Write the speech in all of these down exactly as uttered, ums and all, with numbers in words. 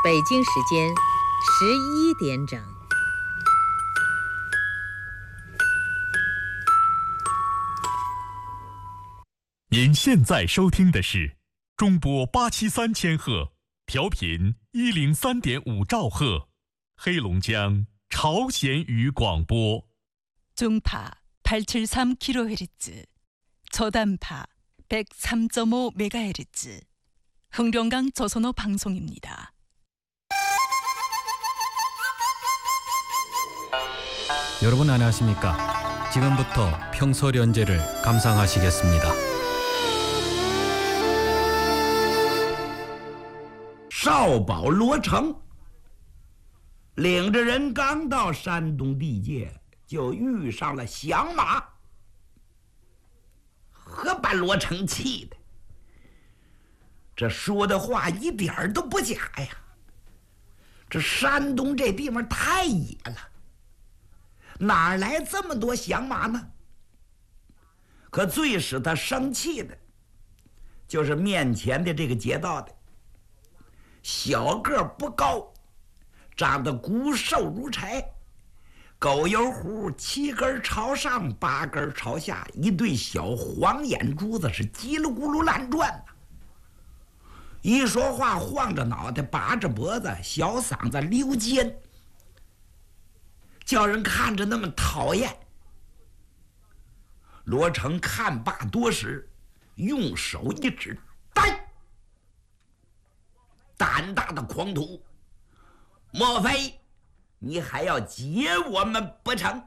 北京时间十一点整。 您现在收听的是中波八七三千赫，调频一零三点五兆赫，黑龙江朝鲜语广播。 중파 팔백칠십삼 킬로헤르츠, 저단파 백삼 점 오 메가헤르츠, 흥룡강 조선어 방송입니다. 여러분 안녕하십니까? 지금부터 평소련제를 감상하시겠습니다. 少保罗成领着人刚到山东地界，就遇上了响马，可把罗成气的，这说的话一点儿都不假呀。这山东这地方太野了，哪来这么多响马呢？可最使他生气的，就是面前的这个劫道的，小个不高，长得骨瘦如柴，狗油胡七根朝上，八根朝下，一对小黄眼珠子是叽里咕噜乱转呐。一说话晃着脑袋，拔着脖子，小嗓子溜尖，叫人看着那么讨厌。罗成看罢多时，用手一指：“呆！胆大的狂徒，莫非你还要劫我们不成？”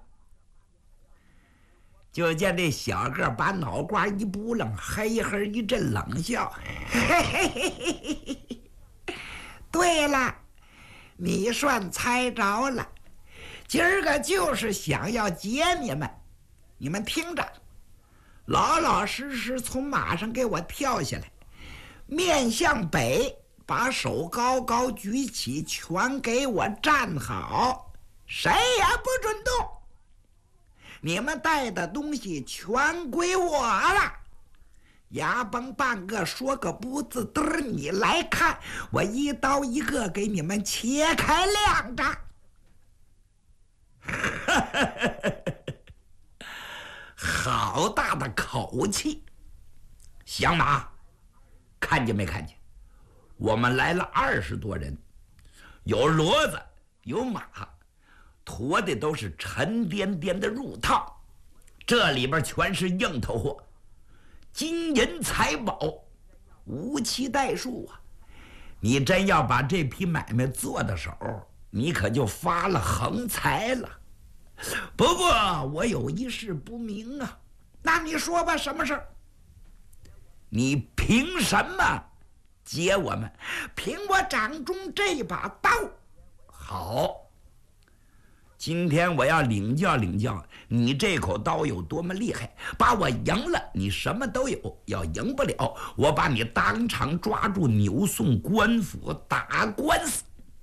就见这小个把脑瓜一扑棱，嘿嘿一阵冷笑：“嘿嘿嘿嘿嘿，对了，你算猜着了，今儿个就是想要劫你们。你们听着，老老实实从马上给我跳下来，面向北，把手高高举起，全给我站好，谁也不准动。你们带的东西全归我了，牙崩半个说个不字嘚儿，你来看，我一刀一个给你们切开两张。好大的口气！响马，看见没看见？我们来了二十多人，有骡子，有马，驮的都是沉甸甸的入套，这里边全是硬头货，金银财宝，无期待数啊！你真要把这批买卖做到手，你可就发了横财了。不过我有一事不明啊。那你说吧，什么事儿？你凭什么劫我们？凭我掌中这把刀。好，今天我要领教领教你这口刀有多么厉害。把我赢了，你什么都有；要赢不了，我把你当场抓住，扭送官府打官司。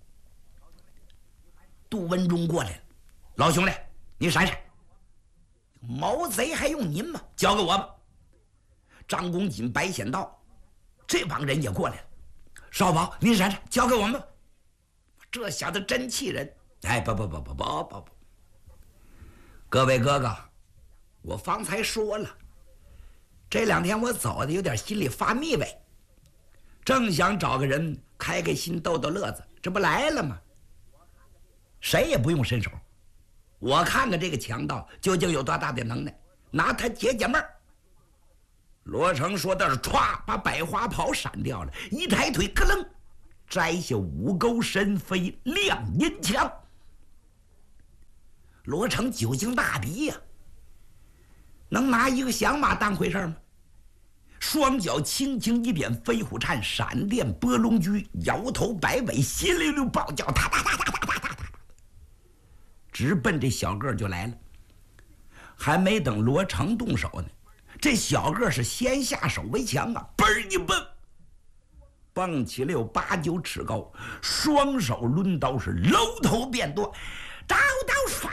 杜文忠过来了，老兄弟，你闪闪！毛贼还用您吗？交给我吧。张公瑾、白显道这帮人也过来了，少保，您闪闪，交给我们吧。这小子真气人！哎，不不不不不不不！各位哥哥，我方才说了，这两天我走的有点心里发腻歪，正想找个人开开心逗逗乐子，这不来了吗？谁也不用伸手，我看看这个强盗究竟有多大的能耐，拿他解解闷儿。罗成说的是歘，把百花袍闪掉了，一抬腿咯楞摘下五钩神飞亮银枪。罗成久经大敌呀、啊，能拿一个响马当回事吗？双脚轻轻一点飞虎颤，闪电拨龙驹，摇头摆尾，稀溜溜暴叫，哒哒哒哒哒哒哒哒，直奔这小个就来了。还没等罗成动手呢，这小个是先下手为强啊，嘣一蹦，蹦起了有八九尺高，双手抡刀是搂头便剁，刀刀唰，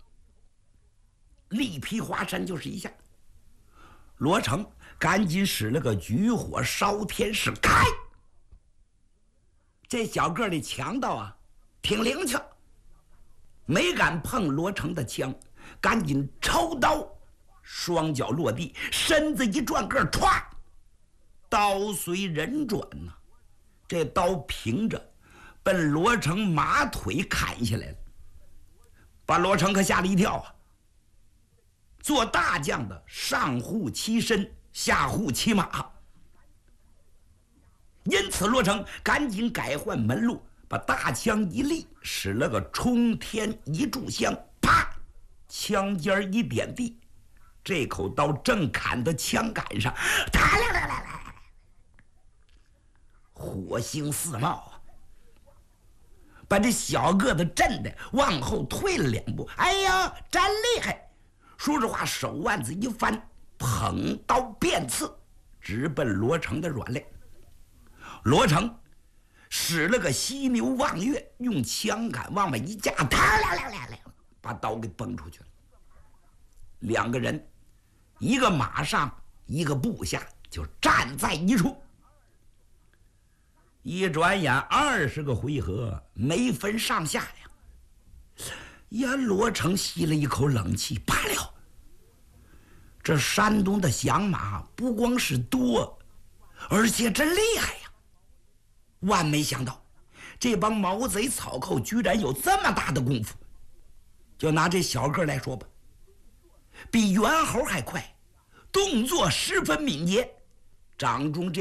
力劈华山就是一下。罗成赶紧使了个举火烧天使，开！ 这小个的强盗啊，挺灵巧，没敢碰罗成的枪，赶紧抽刀，双脚落地，身子一转个，歘，刀随人转呐、啊，这刀平着，奔罗成马腿砍下来了，把罗成可吓了一跳啊！做大将的上护其身，下护其马，因此罗成赶紧改换门路，把大枪一立，使了个冲天一炷香，啪，枪尖一点地，这口刀正砍到枪杆上，哒啦啦啦啦，火星四冒啊！把这小个子震得往后退了两步。哎呀，真厉害！说着话，手腕子一翻，捧刀便刺，直奔罗成的软肋。罗成使了个犀牛望月，用枪杆往外一架，哒啦啦啦啦，把刀给崩出去了。两个人，一个马上，一个步下，就站在一处。一转眼二十个回合，没分上下呀。呀，罗成吸了一口冷气，罢了。这山东的响马不光是多，而且真厉害呀！万没想到，这帮毛贼草寇居然有这么大的功夫。就拿这小个来说吧，比猿猴还快，动作十分敏捷，掌中这